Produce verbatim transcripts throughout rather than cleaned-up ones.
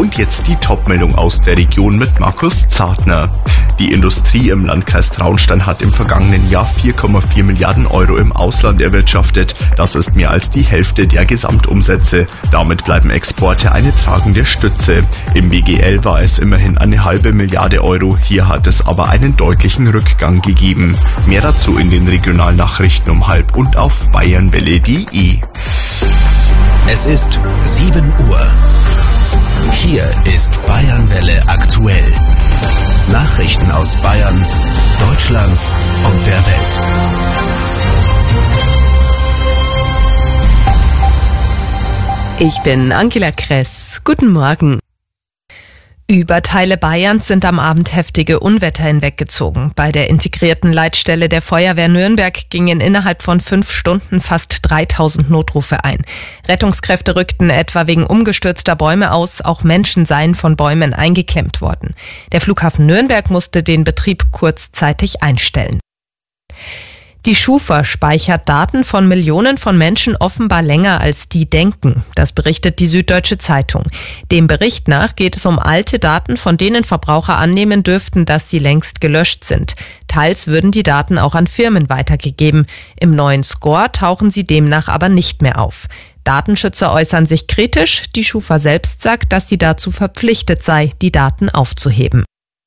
Und jetzt die Topmeldung aus der Region mit Markus Zartner. Die Industrie im Landkreis Traunstein hat im vergangenen Jahr vier Komma vier Milliarden Euro im Ausland erwirtschaftet. Das ist mehr als die Hälfte der Gesamtumsätze. Damit bleiben Exporte eine tragende Stütze. Im B G L war es immerhin eine halbe Milliarde Euro. Hier hat es aber einen deutlichen Rückgang gegeben. Mehr dazu in den Regionalnachrichten um halb und auf bayernwelle punkt de. Es ist sieben Uhr. Hier ist Bayernwelle aktuell. Nachrichten aus Bayern, Deutschland und der Welt. Ich bin Angela Kress. Guten Morgen. Über Teile Bayerns sind am Abend heftige Unwetter hinweggezogen. Bei der integrierten Leitstelle der Feuerwehr Nürnberg gingen innerhalb von fünf Stunden fast dreitausend Notrufe ein. Rettungskräfte rückten etwa wegen umgestürzter Bäume aus. Auch Menschen seien von Bäumen eingeklemmt worden. Der Flughafen Nürnberg musste den Betrieb kurzzeitig einstellen. Die Schufa speichert Daten von Millionen von Menschen offenbar länger, als die denken. Das berichtet die Süddeutsche Zeitung. Dem Bericht nach geht es um alte Daten, von denen Verbraucher annehmen dürften, dass sie längst gelöscht sind. Teils würden die Daten auch an Firmen weitergegeben. Im neuen Score tauchen sie demnach aber nicht mehr auf. Datenschützer äußern sich kritisch. Die Schufa selbst sagt, dass sie dazu verpflichtet sei, die Daten aufzuheben.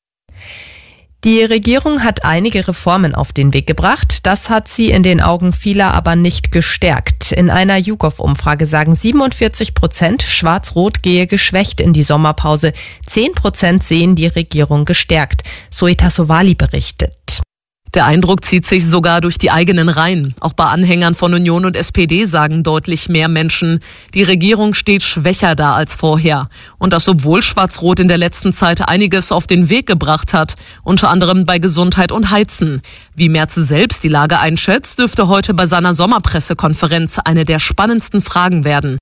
Die Regierung hat einige Reformen auf den Weg gebracht. Das hat sie in den Augen vieler aber nicht gestärkt. In einer YouGov-Umfrage sagen siebenundvierzig Prozent, Schwarz-Rot gehe geschwächt in die Sommerpause. zehn Prozent sehen die Regierung gestärkt. Soita Sowali berichtet. Der Eindruck zieht sich sogar durch die eigenen Reihen. Auch bei Anhängern von Union und S P D sagen deutlich mehr Menschen, die Regierung steht schwächer da als vorher. Und das obwohl Schwarz-Rot in der letzten Zeit einiges auf den Weg gebracht hat, unter anderem bei Gesundheit und Heizen. Wie Merz selbst die Lage einschätzt, dürfte heute bei seiner Sommerpressekonferenz eine der spannendsten Fragen werden.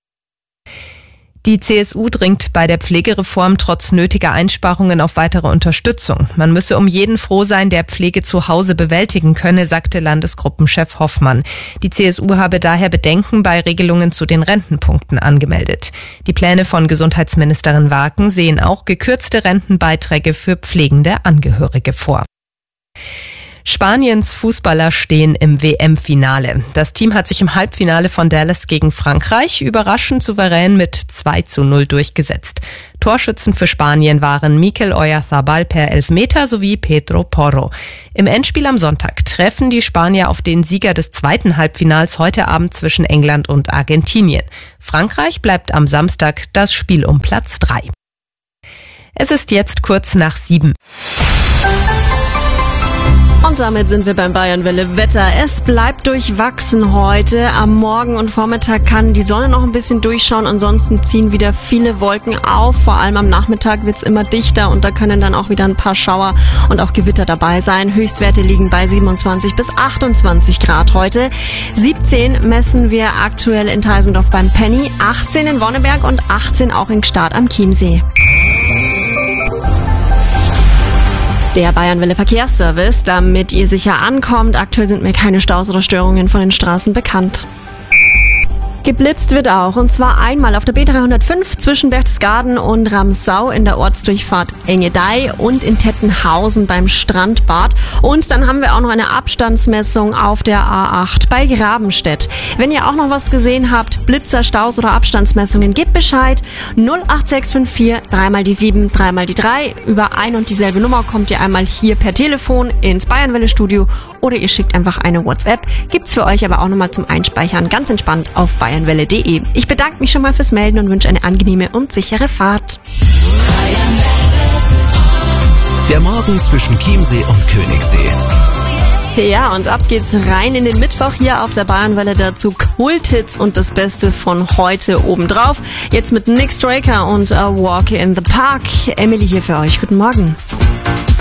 Die C S U dringt bei der Pflegereform trotz nötiger Einsparungen auf weitere Unterstützung. Man müsse um jeden froh sein, der Pflege zu Hause bewältigen könne, sagte Landesgruppenchef Hoffmann. Die C S U habe daher Bedenken bei Regelungen zu den Rentenpunkten angemeldet. Die Pläne von Gesundheitsministerin Waken sehen auch gekürzte Rentenbeiträge für pflegende Angehörige vor. Spaniens Fußballer stehen im W M-Finale. Das Team hat sich im Halbfinale von Dallas gegen Frankreich überraschend souverän mit zwei zu null durchgesetzt. Torschützen für Spanien waren Mikel Oyarzabal per Elfmeter sowie Pedro Porro. Im Endspiel am Sonntag treffen die Spanier auf den Sieger des zweiten Halbfinals heute Abend zwischen England und Argentinien. Frankreich bleibt am Samstag das Spiel um Platz drei. Es ist jetzt kurz nach sieben. Und damit sind wir beim Bayernwelle Wetter. Es bleibt durchwachsen heute. Am Morgen und Vormittag kann die Sonne noch ein bisschen durchschauen. Ansonsten ziehen wieder viele Wolken auf. Vor allem am Nachmittag wird's immer dichter und da können dann auch wieder ein paar Schauer und auch Gewitter dabei sein. Höchstwerte liegen bei siebenundzwanzig bis achtundzwanzig Grad heute. siebzehn messen wir aktuell in Teisendorf beim Penny, achtzehn in Wonneberg und achtzehn auch in Gstaad am Chiemsee. Der Bayernwelle Verkehrsservice, damit ihr sicher ankommt. Aktuell sind mir keine Staus oder Störungen von den Straßen bekannt. Geblitzt wird auch, und zwar einmal auf der B dreihundertfünf zwischen Berchtesgaden und Ramsau in der Ortsdurchfahrt Engedeih und in Tettenhausen beim Strandbad. Und dann haben wir auch noch eine Abstandsmessung auf der A acht bei Grabenstedt. Wenn ihr auch noch was gesehen habt, Blitzer, Staus oder Abstandsmessungen, gebt Bescheid. null acht sechs fünf vier, dreimal die sieben, dreimal die drei. Über ein und dieselbe Nummer kommt ihr einmal hier per Telefon ins Bayernwelle-Studio oder ihr schickt einfach eine WhatsApp. Gibt's für euch aber auch nochmal zum Einspeichern ganz entspannt auf bayernwelle punkt de. Ich bedanke mich schon mal fürs Melden und wünsche eine angenehme und sichere Fahrt. Der Morgen zwischen Chiemsee und Königssee. Ja, und ab geht's rein in den Mittwoch hier auf der Bayernwelle. Dazu Kulthits und das Beste von heute obendrauf. Jetzt mit Nick Straker und A Walk in the Park. Emily hier für euch. Guten Morgen.